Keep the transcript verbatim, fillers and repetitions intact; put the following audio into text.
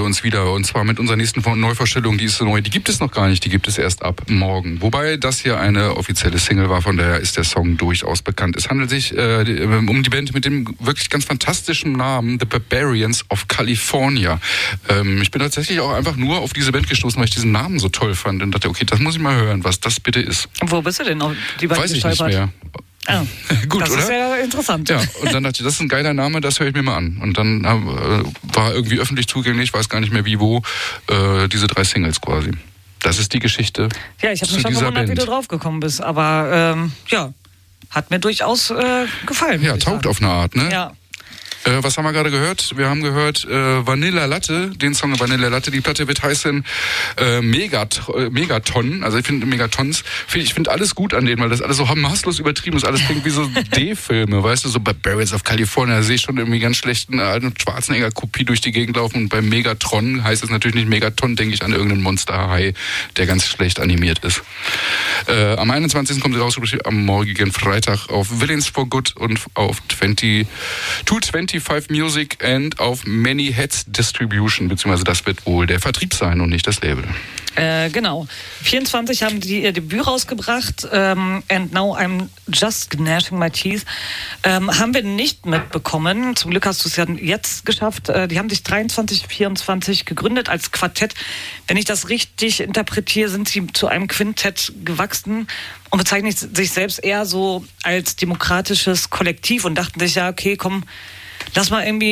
wir uns wieder. Und zwar mit unserer nächsten Neuvorstellung, die ist so neu. Die gibt es noch gar nicht, die gibt es erst ab morgen. Wobei das hier eine offizielle Single war, von daher ist der Song durchaus bekannt. Es handelt sich äh, um die Band mit dem wirklich ganz fantastischen Namen The Barbarians of California. Ähm, ich bin tatsächlich auch einfach nur auf diese Band gestoßen, weil ich diesen Namen so toll fand und dachte, okay, das muss ich mal hören, was das bitte ist. Wo bist du denn auf die Band Weiß ich nicht mehr. Ah, gut, das oder? ist ja interessant. Ja, und dann dachte ich, das ist ein geiler Name, das höre ich mir mal an. Und dann äh, war irgendwie öffentlich zugänglich, weiß gar nicht mehr wie, wo, äh, diese drei Singles quasi. Das ist die Geschichte. Ja, ich habe mich schon gewundert, wie du drauf gekommen bist. Aber ähm, ja, hat mir durchaus äh, gefallen. Ja, taugt auf eine Art, ne? Ja. Äh, was haben wir gerade gehört? Wir haben gehört äh, Vanilla Latte, den Song Vanilla Latte. Die Platte wird heißen äh, Megat, äh, Megaton. Also ich finde Megatons, find, ich finde alles gut an denen, weil das alles so maßlos übertrieben ist. Alles klingt wie so D-Filme, weißt du, so Barbarians of California. Da sehe ich schon irgendwie ganz schlechten alten Schwarzenegger-Kopie durch die Gegend laufen. Und beim Megatron heißt es natürlich nicht Megaton, denke ich an irgendeinen Monsterhai, der ganz schlecht animiert ist. Äh, am einundzwanzigsten kommt sie raus, am morgigen Freitag auf Villains for Good und auf zwanzig, zweihundertfünfundundzwanzig Music and auf Many Heads Distribution, beziehungsweise das wird wohl der Vertrieb sein und nicht das Label. Äh, genau. vierundzwanzig haben die ihr Debüt rausgebracht, ähm, And Now I'm Just Gnashing My Teeth. Ähm, haben wir nicht mitbekommen. Zum Glück hast du es ja jetzt geschafft. Äh, die haben sich dreiundzwanzig, vierundzwanzig gegründet als Quartett. Wenn ich das richtig interpretiere, sind sie zu einem Quintett gewachsen und bezeichnen sich selbst eher so als demokratisches Kollektiv und dachten sich, ja, okay, komm, lass mal irgendwie